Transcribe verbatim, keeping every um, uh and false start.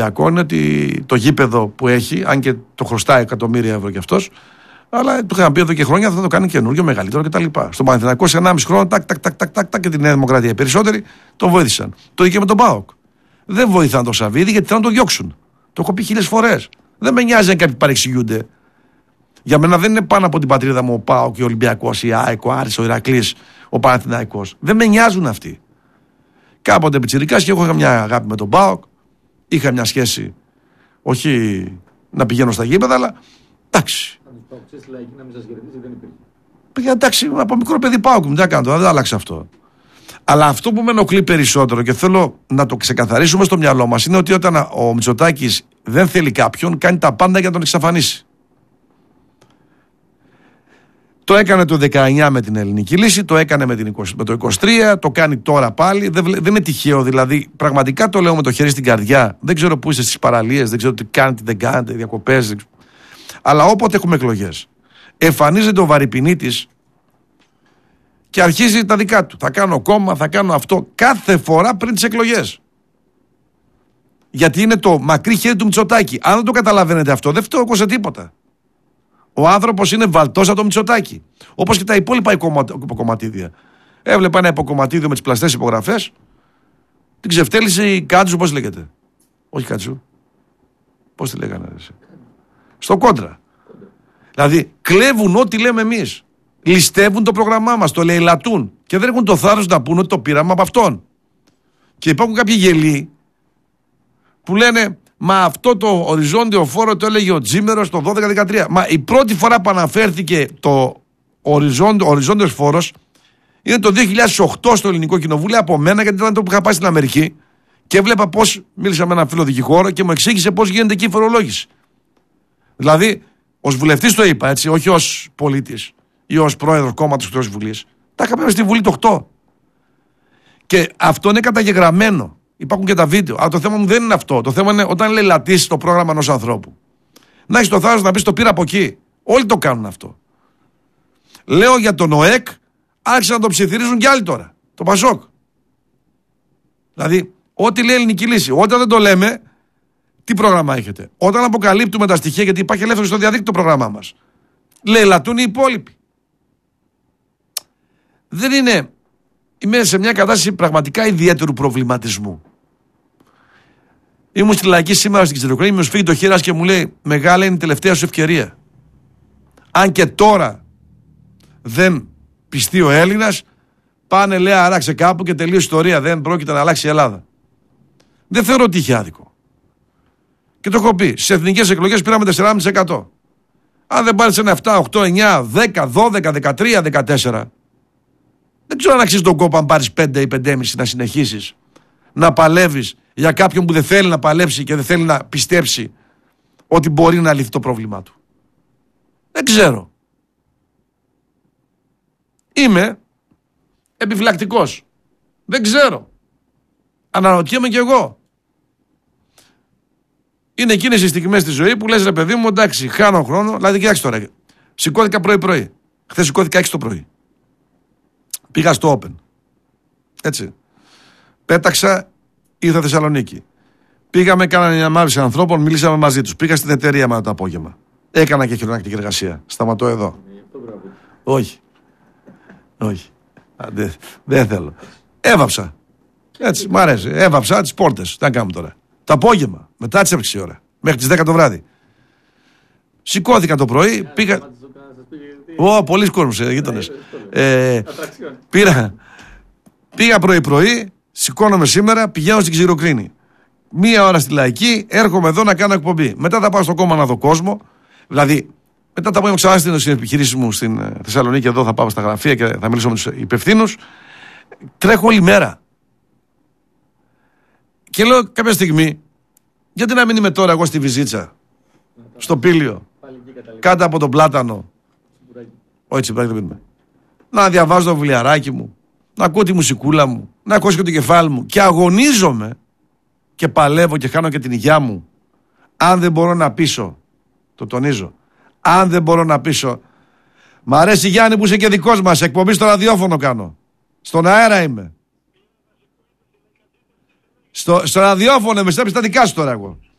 είναι ότι το γήπεδο που έχει, αν και το χρωστάει εκατομμύρια ευρώ κι αυτός, αλλά το είχαν πει εδώ και χρόνια θα το κάνει καινούργιο, μεγαλύτερο κτλ. Στον Παναθηναϊκό σε ενάμιση χρόνο, τάκ, τάκ, τάκ, τάκ, τάκ, και τη Νέα Δημοκρατία. Οι περισσότεροι τον βοήθησαν. Το είχε με τον ΠΑΟΚ. Δεν βοηθάνε τον Σαββίδη γιατί θέλουν να το διώξουν. Το έχω πει χίλιες φορές. Δεν με νοιάζει αν κάποιοι παρεξηγούνται. Για μένα δεν είναι πάνω από την πατρίδα μου ο ΠΑΟΚ, ο Ολυμπιακός, η ΑΕΚ, ο Άρης, ο Ηρακλής, ο Παναθηναϊκός. Δεν με νοιάζουν αυτοί. Κάποτε πιτσιρικάς και εγώ είχα μια αγάπη με τον ΠΑΟΚ. Είχα μια σχέση, όχι να πηγαίνω στα γήπεδα, αλλά εντάξει. Πήγα εντάξει, από μικρό παιδί ΠΑΟΚ μου, τι να κάνω, δεν άλλαξε αυτό. Αλλά αυτό που με ενοχλεί περισσότερο και θέλω να το ξεκαθαρίσουμε στο μυαλό μας είναι ότι όταν ο Μητσοτάκης δεν θέλει κάποιον, κάνει τα πάντα για να τον εξαφανίσει. Το έκανε το δεκαεννιά με την Ελληνική Λύση, το έκανε με, την είκοσι, με το είκοσι τρία, το κάνει τώρα πάλι. Δεν, δεν είναι τυχαίο, δηλαδή. Πραγματικά το λέω με το χέρι στην καρδιά. Δεν ξέρω πού είστε στις παραλίες, δεν ξέρω τι κάνετε, δεν κάνετε, διακοπές. Αλλά όποτε έχουμε εκλογές, εμφανίζεται ο Βαρυπινίτης και αρχίζει τα δικά του. Θα κάνω κόμμα, θα κάνω αυτό κάθε φορά πριν τις εκλογές. Γιατί είναι το μακρύ χέρι του Μητσοτάκη. Αν δεν το καταλαβαίνετε αυτό, δεν φταίω εγώ σε τίποτα. Ο άνθρωπος είναι βαλτός από το Μητσοτάκη. Όπως και τα υπόλοιπα υποκομματίδια. Έβλεπα ένα υποκομματίδιο με τις πλαστές υπογραφές. Την ξεφτέλησε η Κάτσου, πώς λέγεται. Όχι Κάτσου. Πώς τη λέγανε. Στο κόντρα. Δηλαδή κλέβουν ό,τι λέμε εμείς. Ληστεύουν το πρόγραμμά μας, το λαιλατούν. Και δεν έχουν το θάρρος να πούν ότι το πήραμε από αυτόν. Και υπάρχουν κάποιοι γελοί που λένε. Μα αυτό το οριζόντιο φόρο το έλεγε ο Τζίμερος το δώδεκα δεκατρία. Μα η πρώτη φορά που αναφέρθηκε το οριζόντιο, οριζόντιος φόρος είναι το δύο χιλιάδες οκτώ στο Ελληνικό Κοινοβούλιο από μένα, γιατί ήταν το που είχα πάει στην Αμερική και έβλεπα πώς, μίλησα με έναν φίλο δικηγόρο και μου εξήγησε πώς γίνεται εκεί η φορολόγηση. Δηλαδή, ως βουλευτής το είπα, έτσι, όχι ως πολίτης ή ως πρόεδρος κόμματος εκτός Βουλής. Τα είχαμε στη Βουλή το οκτώ. Και αυτό είναι καταγεγραμμένο. Υπάρχουν και τα βίντεο. Αλλά το θέμα μου δεν είναι αυτό. Το θέμα είναι όταν λαιλατήσεις το πρόγραμμα ενός ανθρώπου. Να έχεις το θάρρος να πεις το πήρα από εκεί. Όλοι το κάνουν αυτό. Λέω για τον ΟΕΚ, άρχισαν να το ψιθυρίζουν κι άλλοι τώρα. Το Πασόκ. Δηλαδή, ό,τι λέει Ελληνική Λύση. Όταν δεν το λέμε, τι πρόγραμμα έχετε. Όταν αποκαλύπτουμε τα στοιχεία, γιατί υπάρχει ελεύθερο στο διαδίκτυο το πρόγραμμά μας. Λαιλατούν οι υπόλοιποι. Δεν είναι. Είμαι σε μια κατάσταση πραγματικά ιδιαίτερου προβληματισμού. Ήμουν στη Λαϊκή σήμερα στην Ξηροκρίνη, μου σφίγγει το χέρι και μου λέει: Μεγάλη είναι η τελευταία σου ευκαιρία. Αν και τώρα δεν πιστεί ο Έλληνας, πάνε λέει αράξε κάπου και τελείωσε η ιστορία. Δεν πρόκειται να αλλάξει η Ελλάδα. Δεν θεωρώ ότι είχε άδικο. Και το έχω πει: στις εθνικές εκλογές πήραμε τέσσερα κόμμα πέντε τοις εκατό. Αν δεν πάρεις ένα επτά, οκτώ, εννιά, δέκα, δώδεκα, δεκατρία, δεκατέσσερα, δεν ξέρω αν αξίζει τον κόπο αν πάρεις πέντε ή πέντε κόμμα πέντε να συνεχίσεις να παλεύεις για κάποιον που δεν θέλει να παλέψει και δεν θέλει να πιστέψει ότι μπορεί να λυθεί το πρόβλημά του. Δεν ξέρω. Είμαι επιφυλακτικός. Δεν ξέρω. Αναρωτιέμαι κι εγώ. Είναι εκείνες οι στιγμές στη ζωή που λες ρε παιδί μου, εντάξει, χάνω χρόνο. Δηλαδή, κοιτάξτε τώρα. Σηκώθηκα πρωί-πρωί. Χθες σηκώθηκα έξι το πρωί. Πήγα στο Open. Έτσι. Πέταξα, ήρθα Θεσσαλονίκη. Πήγαμε, κάνανε μια ανάμειξη ανθρώπων, μιλήσαμε μαζί τους. Πήγα στην εταιρεία μετά το απόγευμα. Έκανα και χειρονακτική εργασία. Σταματώ εδώ. Όχι. Όχι. Δεν δε θέλω. Έβαψα. Έτσι, μ' αρέσει. Έβαψα τις πόρτες. Τι να κάνουμε τώρα. Το απόγευμα, μετά τις έξι ώρα. Μέχρι τις δέκα το βράδυ. Σηκώθηκα το πρωί, πήγα. Ω, πολλοί κόσμος, γείτονες. Ε, πήρα, πήγα πρωί-πρωί, σηκώνομαι σήμερα, πηγαίνω στην Ξηροκρίνη. Μία ώρα στη Λαϊκή, έρχομαι εδώ να κάνω εκπομπή. Μετά θα πάω στο κόμμα να δω κόσμο. Δηλαδή, μετά τα πω ξανά στην επιχειρήση μου στην Θεσσαλονίκη, εδώ θα πάω στα γραφεία και θα μιλήσω με τους υπευθύνους. Τρέχω όλη μέρα. Και λέω κάποια στιγμή, γιατί να μην είμαι τώρα εγώ στη Βυζίτσα, στο Πήλιο, κάτω από τον Πλάτανο. Όχι, τσιμπράκι δεν πίνουμε. Να διαβάζω το βιβλιαράκι μου, να ακούω τη μουσικούλα μου, να ακούω και το κεφάλι μου και αγωνίζομαι και παλεύω και χάνω και την υγειά μου. Αν δεν μπορώ να πείσω, το τονίζω, αν δεν μπορώ να πείσω, μ' αρέσει Γιάννη που είσαι και δικός μας, εκπομπή στο ραδιόφωνο κάνω. Στον αέρα είμαι. Στο, στο ραδιόφωνο, με στέλνει τα δικά σου τώρα εγώ.